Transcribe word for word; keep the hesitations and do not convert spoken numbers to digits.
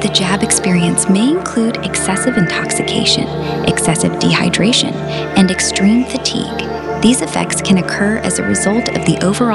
the jab experience may include excessive intoxication, excessive dehydration, and extreme fatigue. These effects can occur as a result of the overall